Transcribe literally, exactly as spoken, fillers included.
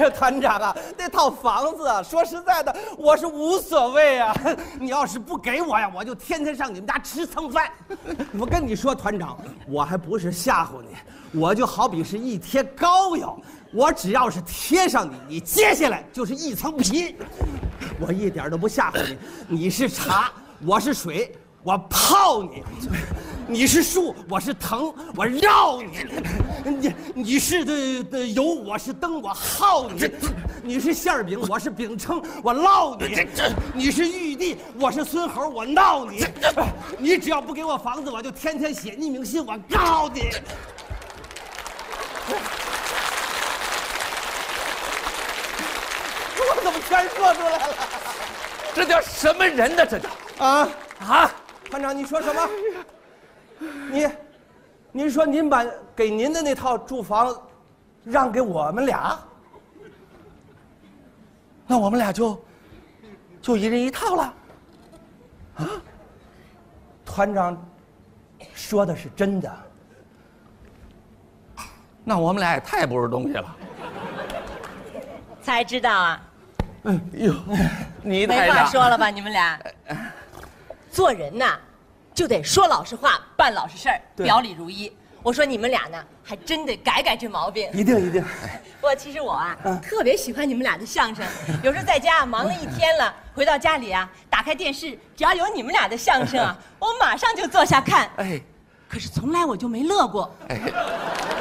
呀，团长啊，那套房子啊，说实在的，我是无所谓啊。你要是不给我呀，我就天天上你们家吃蹭饭。我跟你说，团长，我还不是吓唬你，我就好比是一贴膏药，我只要是贴上你，你接下来就是一层皮。我一点都不吓唬你，你是茶，我是水，我泡你。你是树，我是藤，我绕你；你你是的的油，我是灯，我耗你；你是馅儿饼，我是饼铛，我烙你；你是玉帝，我是孙猴，我闹你。你只要不给我房子，我就天天写匿名信，我告你。我怎么全说出来了？ 这叫什么人呢？这叫啊啊！ 团长，你说什么？你，您说您把给您的那套住房让给我们俩， 那我们俩就就一人一套了啊？团长说的是真的？ 那我们俩也太不是东西了。 才知道啊！ 哎呦，你没话说了吧？你们俩，做人呐，就得说老实话，办老实事儿，表里如一。我说你们俩呢，还真得改改这毛病。 一定一定。 不过其实我啊，嗯、特别喜欢你们俩的相声。有时候在家忙了一天了，回到家里啊，打开电视，只要有你们俩的相声啊，我马上就坐下看。哎，可是从来我就没乐过。哎。